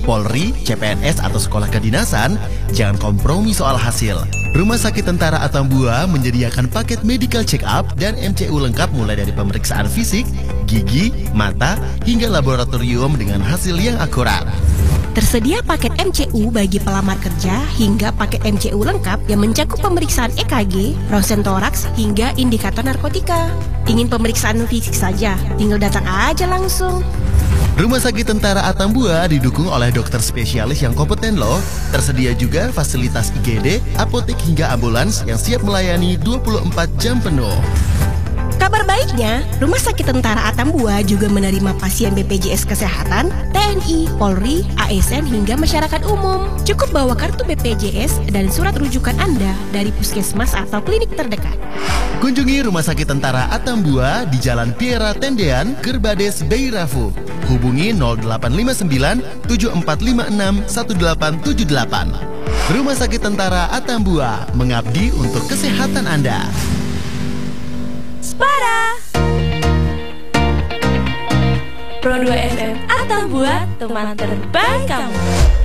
Polri, CPNS atau sekolah kedinasan, jangan kompromi soal hasil. Rumah Sakit Tentara Atambua menyediakan paket medical check up dan MCU lengkap mulai dari pemeriksaan fisik, gigi, mata, hingga laboratorium dengan hasil yang akurat. Tersedia paket MCU bagi pelamar kerja hingga paket MCU lengkap yang mencakup pemeriksaan EKG, ronsen toraks, hingga indikator narkotika. Ingin pemeriksaan fisik saja? Tinggal datang aja langsung. Rumah Sakit Tentara Atambua didukung oleh dokter spesialis yang kompeten loh. Tersedia juga fasilitas IGD, apotek hingga ambulans yang siap melayani 24 jam penuh. Kabar baiknya, Rumah Sakit Tentara Atambua juga menerima pasien BPJS Kesehatan, TNI, Polri, ASN hingga masyarakat umum. Cukup bawa kartu BPJS dan surat rujukan Anda dari puskesmas atau klinik terdekat. Kunjungi Rumah Sakit Tentara Atambua di Jalan Piera Tendean, Gerbades, Beirafu. Hubungi 0859 7456 1878. Rumah Sakit Tentara Atambua, mengabdi untuk kesehatan Anda. Spara Pro 2 FM Atambua, teman terbaik kamu.